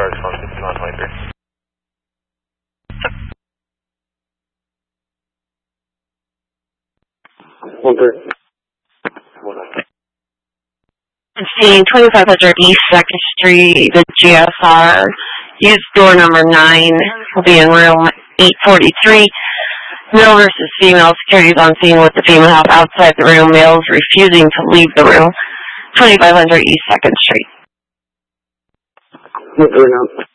Garage 16123. Seeing 2500 East 2nd Street, the GSR. Use door number 9. Will be in room 843. Male versus female. Security is on scene with the female half outside the room. Male is refusing to leave the room. 2500 East 2nd Street.